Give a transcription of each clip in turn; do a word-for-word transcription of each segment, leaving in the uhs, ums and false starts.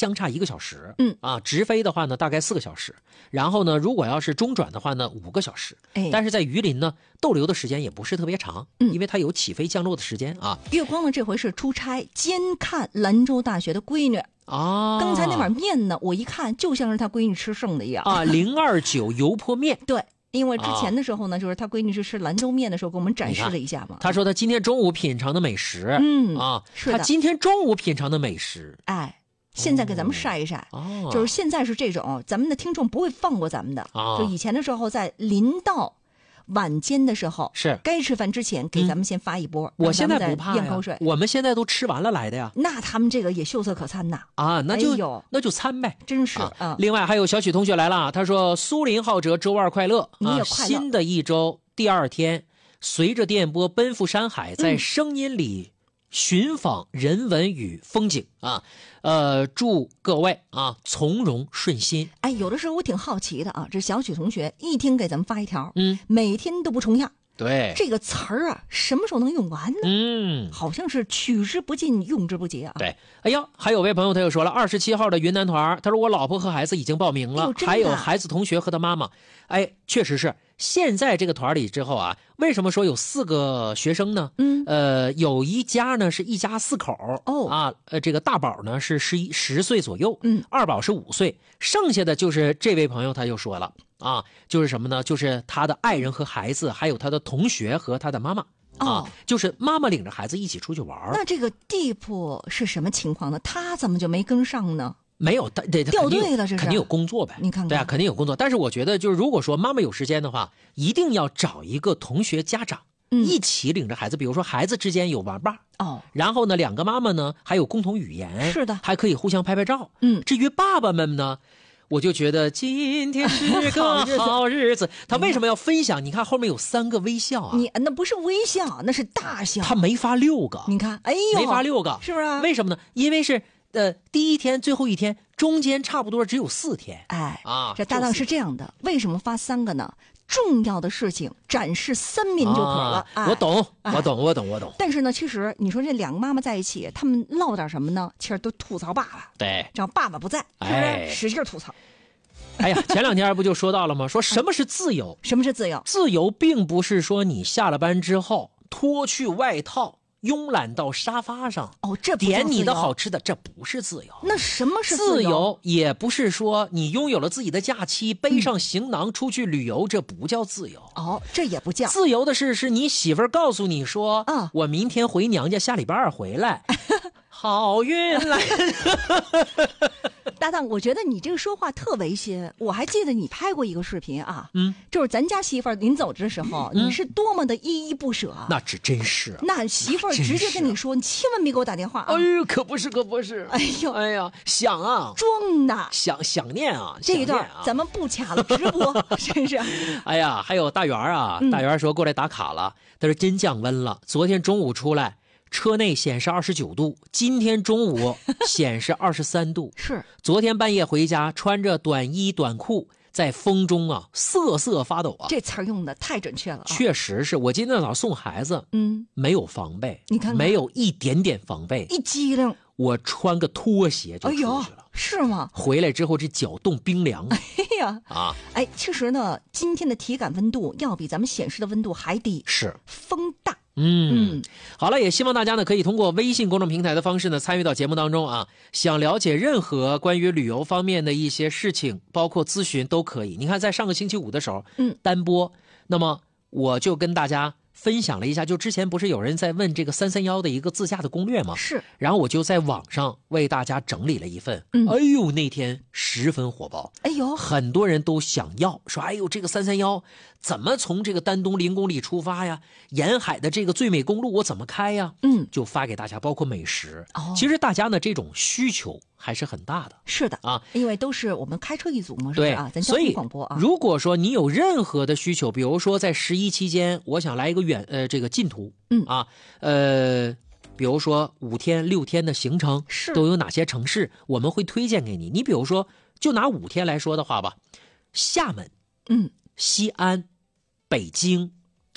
相差一个小时。 嗯啊，直飞的话呢，大概四个小时。然后呢，如果要是中转的话呢，五个小时。 哎， 但是在榆林呢，逗留的时间也不是特别长， 嗯因为它有起飞降落的时间啊。 月光呢这回是出差监看兰州大学的闺女。 啊， 刚才那碗面呢，我一看就像是他闺女吃剩的一样啊，零二九油泼面。 对。因为之前的时候呢，就是他闺女是吃兰州面的时候，给我们展示了一下嘛。 他说他今天中午品尝的美食， 嗯啊， 是的他今天中午品尝的美食， 哎，现在给咱们晒一晒。 哦， 就是现在是这种，咱们的听众不会放过咱们的。 哦、 就以前的时候，在临到晚间的时候， 是该吃饭之前给咱们先发一波。 嗯、我现在不怕咽口水， 我们现在都吃完了来的呀。 那他们这个也秀色可餐呐。 啊，那就、 哎呦、 那就参呗， 真是啊嗯。 另外还有小许同学来了，他说苏林浩哲周二快乐， 你也快乐。 啊、新的一周第二天，随着电波奔赴山海，在声音里寻访人文与风景啊。呃，祝各位啊从容顺心。 哎，有的时候我挺好奇的啊，这小许同学一听给咱们发一条， 嗯， 每天都不重样。 对， 这个词儿啊，什么时候能用完呢？ 嗯， 好像是取之不尽，用之不竭啊。 对，哎呀，还有位朋友他又说了，二十七号的云南团，他说我老婆和孩子已经报名了， 哎、 还有孩子同学和他妈妈。哎，确实是，现在这个团里之后啊，为什么说有四个学生呢？ 嗯， 呃，有一家呢是一家四口， 哦啊，呃，这个大宝呢是十一十岁左右， 嗯， 二宝是五岁，剩下的就是这位朋友他又说了。啊，就是什么呢？就是他的爱人和孩子，还有他的同学和他的妈妈。 哦、 啊，就是妈妈领着孩子一起出去玩。 那这个地铺是什么情况呢？他怎么就没跟上呢？ 没有，他得掉队了，这是肯定有工作呗。 你看看， 对啊，肯定有工作。但是我觉得，就是如果说妈妈有时间的话，一定要找一个同学家长、 嗯、 一起领着孩子，比如说孩子之间有玩伴哦， 然后呢，两个妈妈呢还有共同语言， 是的， 还可以互相拍拍照。 嗯， 至于爸爸们呢？我就觉得今天是个好日子，他为什么要分享？你看后面有三个微笑啊！ 你那不是微笑，那是大笑。 他没发六个， 你看，哎呦， 没发六个， 是不是？ 为什么呢？因为是呃第一天、最后一天中间差不多只有四天。 哎啊， 这搭档是这样的，为什么发三个呢？重要的事情展示三面就可了。 啊哎、我懂，我懂， 哎、 我懂，我懂。 但是呢，其实你说这两个妈妈在一起，他们唠点什么呢？其实都吐槽爸爸。 对， 只要爸爸不在，是不是、 哎、 使劲吐槽？ 哎呀，前两天不就说到了吗？说什么是自由？ 什么是自由？ 自由并不是说你下了班之后脱去外套，慵懒到沙发上， 哦，这不点你的好吃的，这不是自由。 那什么是自由？ 由也不是说你拥有了自己的假期，背上行囊出去旅游，嗯、这不叫自由。 哦，这也不叫自由的是，是你媳妇儿告诉你说， 啊， 我明天回娘家，下礼拜二回来，好运来。 搭档，我觉得你这个说话特违心。我还记得你拍过一个视频啊， 嗯， 就是咱家媳妇儿临走的时候， 嗯、 你是多么的依依不舍。 那这真是， 那媳妇儿直接跟你说，你千万别给我打电话啊！ 哎呦，可不是，可不是。 哎呦， 哎呀，想啊， 装呐， 想想念啊， 这一段、 啊、 咱们不卡了，直播，真是。 哎呀，还有大圆啊， 嗯、 大圆说过来打卡了，他说真降温了，昨天中午出来。车内显示二十九度，今天中午显示二十三度。 是， 昨天半夜回家，穿着短衣短裤，在风中啊瑟瑟发抖啊。 这词儿用的太准确了、啊。 确实是我今天早上送孩子， 嗯， 没有防备， 你看看， 没有一点点防备， 一激灵， 我穿个拖鞋就出去了。 哎呦，是吗？ 回来之后这脚冻冰凉。 哎呀， 啊， 哎，其实呢，今天的体感温度要比咱们显示的温度还低， 是风大。 嗯，嗯好了，也希望大家呢可以通过微信公众平台的方式呢参与到节目当中啊。想了解任何关于旅游方面的一些事情，包括咨询都可以。你看，在上个星期五的时候， 嗯， 单播，那么我就跟大家分享了一下，就之前不是有人在问这个三三幺的一个自驾的攻略吗？ 是， 然后我就在网上为大家整理了一份， 嗯， 哎呦，那天十分火爆， 哎呦， 很多人都想要，说哎呦，这个三三幺怎么从这个丹东零公里出发呀？沿海的这个最美公路我怎么开呀？ 嗯， 就发给大家，包括美食。 哦， 其实大家呢这种需求还是很大的。 是的啊， 因为都是我们开车一族嘛，是不是啊？咱交通广播啊。 如果说你有任何的需求，比如说在十一期间，我想来一个远呃这个近途， 嗯啊呃，比如说五天六天的行程， 是都有哪些城市，我们会推荐给你。你比如说，就拿五天来说的话吧，厦门， 嗯， 西安、北京。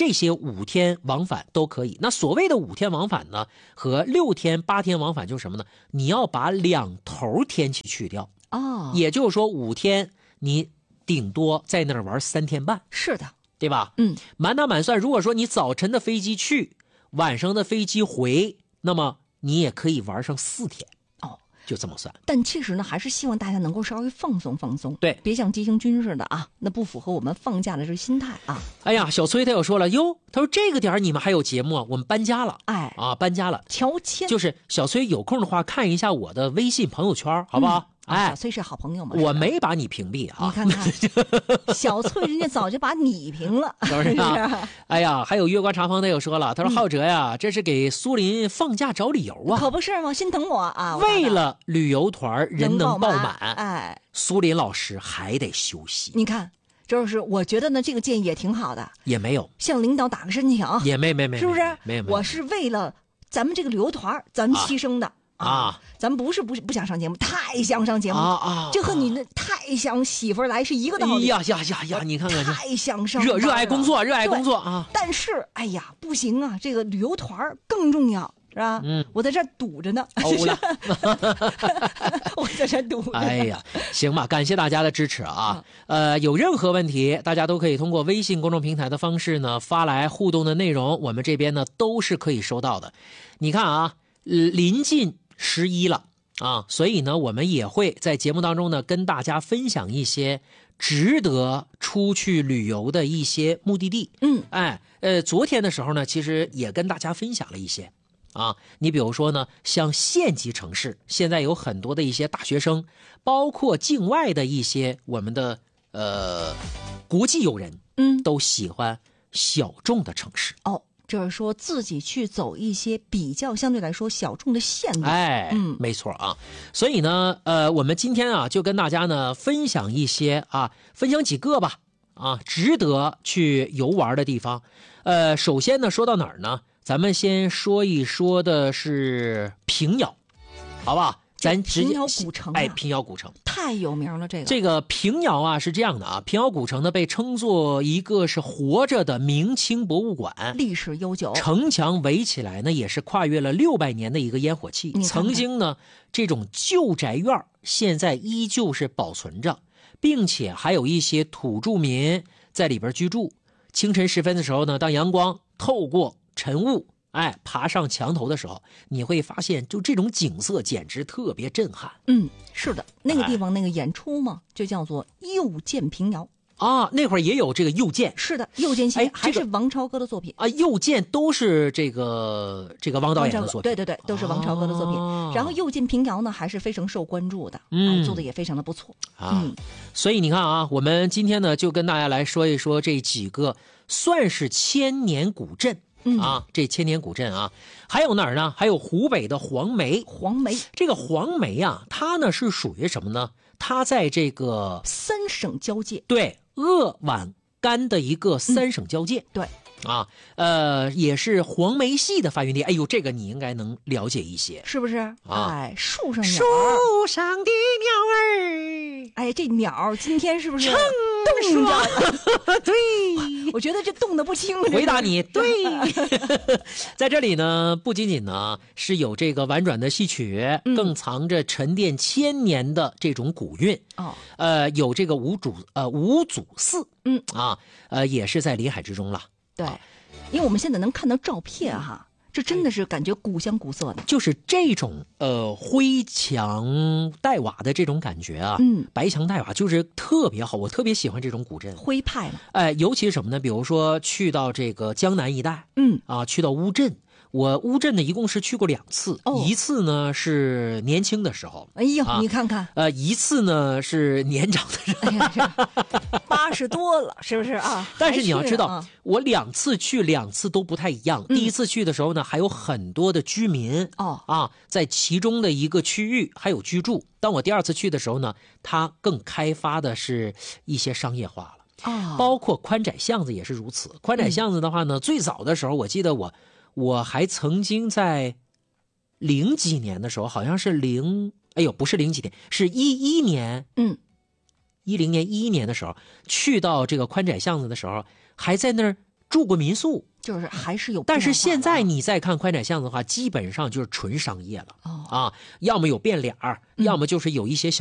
这些五天往返都可以。那所谓的五天往返呢，和六天、八天往返就是什么呢？你要把两头天气去掉哦， 也就是说五天你顶多在那儿玩三天半， 是的， 对吧？ 嗯， 满打满算，如果说你早晨的飞机去，晚上的飞机回，那么你也可以玩上四天。 哦， 就这么算。 但其实呢，还是希望大家能够稍微放松放松， 对， 别像急行军似的啊，那不符合我们放假的这个心态啊。 哎呀，小崔他又说了，哟，他说这个点儿你们还有节目啊？我们搬家了， 哎啊，搬家了， 乔迁， 就是小崔有空的话看一下我的微信朋友圈，好不好？ 嗯哎， 小崔是好朋友嘛， 我没把你屏蔽啊， 你看看，小崔人家早就把你屏了， 是不是啊？哎呀，还有月光茶坊他又说了，他说浩哲呀，这是给苏林放假找理由啊， 可不是吗？心疼我啊！ 为了旅游团人能爆满， 哎， 苏林老师还得休息。 你看，就是我觉得呢，这个建议也挺好的， 也没有向领导打个申请， 也没没没， 是不是？ 没有， 我是为了咱们这个旅游团咱们牺牲的。 啊啊， 咱不是不不想上节目，太想上节目啊啊！ 就和你那太想媳妇来是一个道理。 哎呀呀呀呀！你看看， 太想上热热爱工作，热爱工作啊！ 但是，哎呀，不行啊，这个旅游团更重要，是吧？ 嗯， 我在这堵着呢。 欧了， 我在这堵着。 哎呀，行吧，感谢大家的支持啊！呃，有任何问题，大家都可以通过微信公众平台的方式呢发来互动的内容，我们这边呢都是可以收到的。你看啊，临近十一了啊，所以呢，我们也会在节目当中呢跟大家分享一些值得出去旅游的一些目的地。 嗯， 哎，呃，昨天的时候呢，其实也跟大家分享了一些啊。你比如说呢，像县级城市，现在有很多的一些大学生，包括境外的一些我们的呃国际友人， 嗯， 都喜欢小众的城市。 哦。就是说自己去走一些比较相对来说小众的线路， 哎， 嗯， 没错啊。所以呢，呃，我们今天啊，就跟大家呢分享一些啊，分享几个吧，啊，值得去游玩的地方。呃，首先呢，说到哪儿呢？咱们先说一说的是平遥，好不好？咱直接平遥古城、啊， 哎，平遥古城太有名了。这个这个平遥啊是这样的啊，平遥古城呢被称作一个是活着的明清博物馆， 历史悠久， 城墙围起来呢也是跨越了六百年的一个烟火气。 看看曾经呢这种旧宅院现在依旧是保存着，并且还有一些土著民在里边居住。清晨时分的时候呢，当阳光透过晨雾哎，爬上墙头的时候，你会发现，就这种景色简直特别震撼。 嗯，是的，那个地方那个演出嘛，哎、就叫做又见平遥啊。那会儿也有这个又见， 是的，又见系列、 哎、 还是王朝歌的作品啊。又见都是这个这个汪导演的作品， 对对对，都是王朝歌的作品。 啊、 然后又见平遥呢，还是非常受关注的， 嗯， 哎、做的也非常的不错啊。 嗯， 所以你看啊，我们今天呢就跟大家来说一说这几个算是千年古镇。 嗯啊，这千年古镇啊，还有哪儿呢？还有湖北的黄梅。 黄梅， 这个黄梅啊，它呢是属于什么呢？它在这个三省交界， 对，鄂皖甘的一个三省交界。 嗯、对。 啊，呃，也是黄梅戏的发源地。哎呦，这个你应该能了解一些， 是不是？ 啊， 哎，树上鸟树上的鸟儿， 哎，这鸟今天是不是动着？对， 我觉得这动得不轻。 回答你，对。在这里呢，不仅仅呢是有这个婉转的戏曲， 嗯、 更藏着沉淀千年的这种古韵。 哦， 呃，有这个五祖呃五祖寺， 嗯啊，呃，也是在临海之中了。 对，因为我们现在能看到照片哈，这真的是感觉古香古色的， 就是这种呃灰墙黛瓦的这种感觉啊， 嗯， 白墙黛瓦就是特别好，我特别喜欢这种古镇， 徽派嘛， 哎、呃，尤其是什么呢？比如说去到这个江南一带， 嗯啊，去到乌镇。我乌镇呢，一共是去过两次， 哦、 一次呢是年轻的时候， 哎呦， 啊、 你看看， 呃，一次呢是年长的时候， 八十多了，是不是啊？ 但是你要知道， 啊、 我两次去，两次都不太一样。 嗯、 第一次去的时候呢，还有很多的居民哦啊，在其中的一个区域还有居住。当我第二次去的时候呢，它更开发的是一些商业化了， 啊、哦， 包括宽窄巷子也是如此。宽窄巷子的话呢，嗯、最早的时候，我记得我。我还曾经在零几年的时候，好像是零，哎呦，不是零几年，是一一年， 嗯， 一零年、一一年的时候，去到这个宽窄巷子的时候，还在那儿住过民宿， 就是还是有变化的。 但是现在你再看宽窄巷子的话，基本上就是纯商业了、 哦、 啊，要么有变脸儿，要么就是有一些小